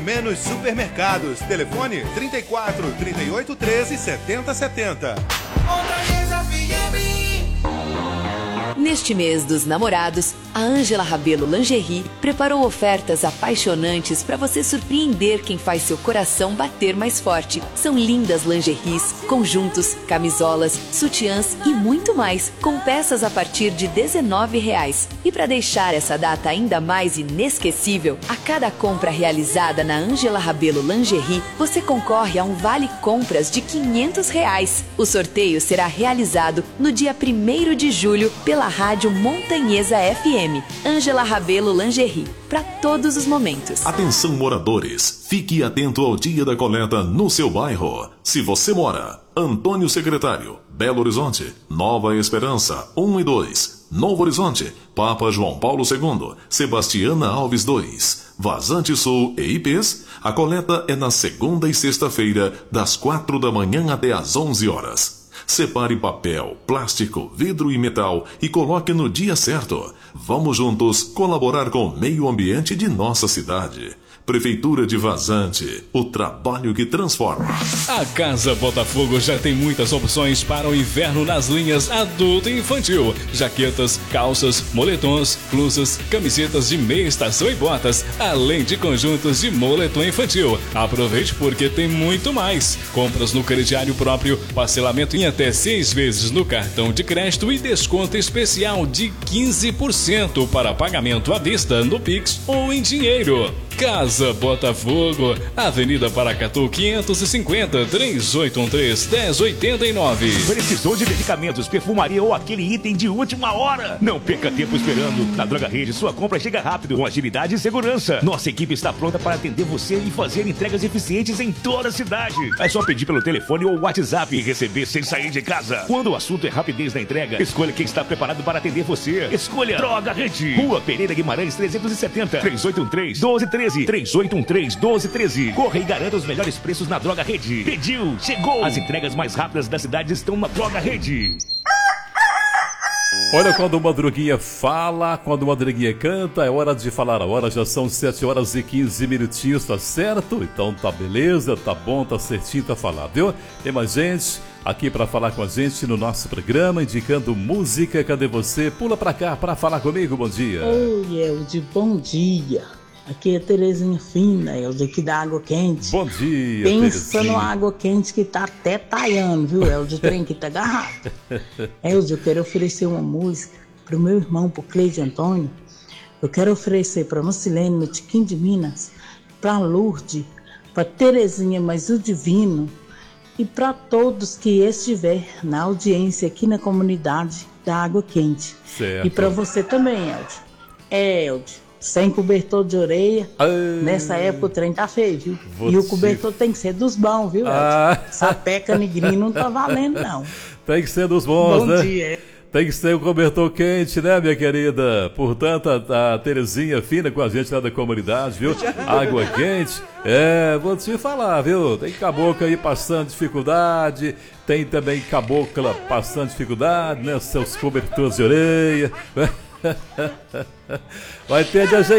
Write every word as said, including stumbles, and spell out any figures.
Menos supermercados. Telefone trinta e quatro, trinta e oito, treze, setenta, setenta. Neste mês dos namorados, a Ângela Rabelo Lingerie preparou ofertas apaixonantes para você surpreender quem faz seu coração bater mais forte. São lindas lingeries, conjuntos, camisolas, sutiãs e muito mais, com peças a partir de dezenove reais. E para deixar essa data ainda mais inesquecível, a cada compra realizada na Ângela Rabelo Lingerie, você concorre a um vale compras de quinhentos reais. O sorteio será realizado no dia primeiro de julho pela Rádio Montanhesa F M. Ângela Rabelo Lingerie, para todos os momentos. Atenção, moradores, fique atento ao dia da coleta no seu bairro. Se você mora Antônio Secretário, Belo Horizonte, Nova Esperança um e dois, Novo Horizonte, Papa João Paulo segundo, Sebastiana Alves dois, Vazante Sul e I Pês, a coleta é na segunda e sexta-feira, das quatro da manhã até às onze horas. Separe papel, plástico, vidro e metal e coloque no dia certo. Vamos juntos colaborar com o meio ambiente de nossa cidade. Prefeitura de Vazante, o trabalho que transforma. A Casa Botafogo já tem muitas opções para o inverno nas linhas adulto e infantil. Jaquetas, calças, moletons, blusas, camisetas de meia estação e botas, além de conjuntos de moletom infantil. Aproveite porque tem muito mais. Compras no crediário próprio, parcelamento em até seis vezes no cartão de crédito e desconto especial de quinze por cento para pagamento à vista no Pix ou em dinheiro. Casa Botafogo, Avenida Paracatu quinhentos e cinquenta, três oito um três, um zero oito nove. Precisou de medicamentos, perfumaria ou aquele item de última hora? Não perca tempo esperando. Na Droga Rede, sua compra chega rápido, com agilidade e segurança. Nossa equipe está pronta para atender você e fazer entregas eficientes em toda a cidade. É só pedir pelo telefone ou WhatsApp e receber sem sair de casa. Quando o assunto é rapidez na entrega, escolha quem está preparado para atender você. Escolha Droga Rede. Rua Pereira Guimarães trezentos e setenta, três oito um três, um dois um três. três oito um três, um dois um três. Corra e garanta os melhores preços na Droga Rede. Pediu, chegou. As entregas mais rápidas da cidade estão na Droga Rede. Olha, quando uma droguinha fala, quando uma droguinha canta, é hora de falar a hora. Já são sete horas e quinze minutinhos, tá certo? Então tá beleza, tá bom, tá certinho, tá falado, viu? Tem mais gente aqui para falar com a gente no nosso programa, indicando música. Cadê você? Pula pra cá para falar comigo, bom dia. Oi, Elde, bom dia. Aqui é Terezinha Fina, Elde, aqui da Água Quente. Bom dia, Pensa Terezinha. no Água Quente que tá até taiando, viu, Elde? O trem que tá agarrado. Elde, eu quero oferecer uma música pro meu irmão, pro Cleide Antônio. Eu quero oferecer pra Lucilene, no Tiquinho de Minas, pra Lourdes, pra Terezinha, mas o Divino, e pra todos que estiver na audiência aqui na comunidade da Água Quente. Certo. E pra você também, Elde. É, Elde. Sem cobertor de orelha, ah, nessa época o trem tá feio, viu? Você... E o cobertor tem que ser dos bons, viu? Ah. Sapeca negrinho não tá valendo, não. Tem que ser dos bons, Bom né? dia. Tem que ser o cobertor quente, né, minha querida? Portanto, a, a Terezinha Fina com a gente lá da comunidade, viu? Água quente. É, vou te falar, viu? Tem cabocla aí passando dificuldade, tem também cabocla passando dificuldade, né? Seus cobertores de orelha. Vai ter de ajeitar.